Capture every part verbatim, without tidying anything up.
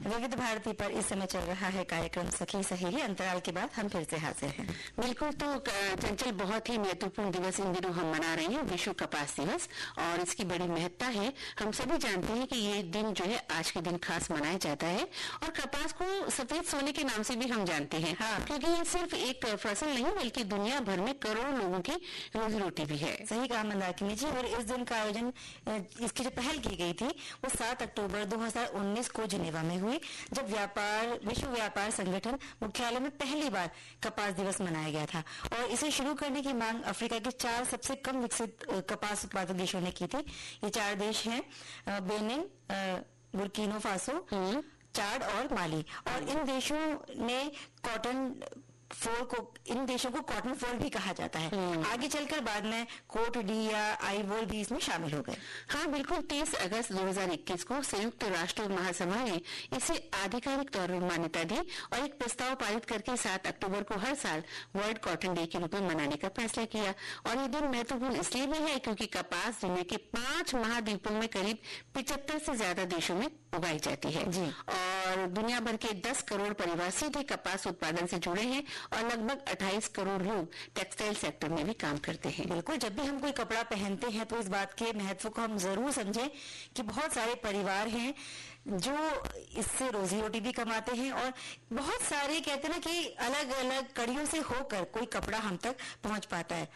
विविध भारती पर इस समय चल रहा है कार्यक्रम सखी सहेली। अंतराल के बाद हम फिर से हाजिर हैं। बिल्कुल, तो चंचल, बहुत ही महत्वपूर्ण दिवस इन दिनों हम मना रहे हैं, विश्व कपास दिवस, और इसकी बड़ी महत्ता है। हम सभी जानते हैं कि ये दिन जो है आज के दिन खास मनाया जाता है, और कपास को सफेद सोने के नाम से भी हम जानते हैं। हाँ, क्योंकि ये सिर्फ एक फसल नहीं बल्कि दुनिया भर में करोड़ों लोगों की रोजी रोटी भी है। सही कहा मंदाकिनी जी। और इस दिन का आयोजन, इसकी जो पहल की गई थी वो सात अक्टूबर दो हजार उन्नीस को जिनेवा में हुई, जब व्यापार विश्व व्यापार संगठन मुख्यालय में पहली बार कपास दिवस मनाया गया था। और इसे शुरू करने की मांग अफ्रीका के चार सबसे कम विकसित कपास उत्पादक देशों ने की थी। ये चार देश हैं बेनिन, बुर्किना फासो, चाड और माली। और इन देशों ने कॉटन फोल को इन देशों को कॉटन फोल भी कहा जाता है। आगे चलकर बाद में कोट डी या आईवोल भी इसमें शामिल हो गए। हाँ बिल्कुल, तीस अगस्त दो हजार इक्कीस को संयुक्त राष्ट्र महासभा ने इसे आधिकारिक तौर पर मान्यता दी और एक प्रस्ताव पारित करके सात अक्टूबर को हर साल वर्ल्ड कॉटन डे के रूप में मनाने का फैसला किया। और ये दिन महत्वपूर्ण इसलिए भी है क्योंकि कपास दुनिया के पांच महाद्वीपों में करीब पिछहत्तर से ज्यादा देशों में उगाई जाती है जी। और दुनिया भर के दस करोड़ परिवार सीधे कपास उत्पादन से जुड़े हैं और लगभग अट्ठाईस करोड़ लोग टेक्सटाइल सेक्टर में भी काम करते हैं। बिल्कुल, जब भी हम कोई कपड़ा पहनते हैं तो इस बात के महत्व को हम जरूर समझें कि बहुत सारे परिवार हैं जो इससे रोजी रोटी भी कमाते हैं, और बहुत सारे कहते हैं ना कि अलग अलग कड़ियों से होकर कोई कपड़ा हम तक पहुंच पाता है।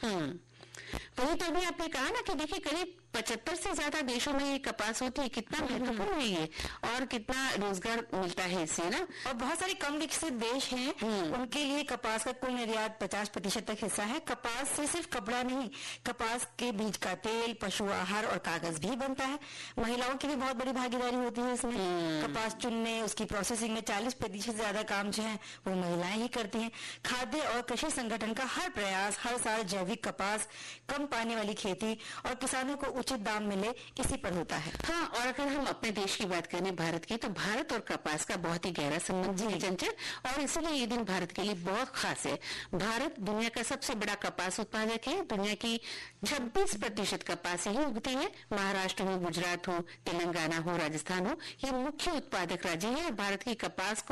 वही तो अभी आपने कहा ना कि देखिए करीब पचहत्तर से ज्यादा देशों में ये कपास होती है। कितना महत्वपूर्ण है ये, और कितना रोजगार मिलता है इससे ना। और बहुत सारे कम विकसित देश हैं, उनके लिए कपास का कुल निर्यात पचास प्रतिशत तक हिस्सा है। कपास से सिर्फ कपड़ा नहीं, कपास के बीज का तेल, पशु आहार और कागज भी बनता है। महिलाओं की भी बहुत बड़ी भागीदारी होती है इसमें। कपास चुनने, उसकी प्रोसेसिंग में चालीस प्रतिशत से ज्यादा काम जो है वो महिलाएं ही करती हैं। खाद्य और कृषि संगठन का हर प्रयास हर साल जैविक कपास, कम पानी वाली खेती और किसानों को उचित दाम मिले, इसी पर होता है। हाँ, और अगर हम अपने देश की बात करें भारत की, तो भारत और कपास का बहुत ही गहरा संबंध है चंचल, और इसीलिए ये दिन भारत के लिए बहुत खास है। भारत दुनिया का सबसे बड़ा कपास उत्पादक है। दुनिया की छब्बीस प्रतिशत कपास ही उगती है। महाराष्ट्र हो, गुजरात हो, तेलंगाना हो, राजस्थान हो, ये मुख्य उत्पादक राज्य है। भारत की कपास को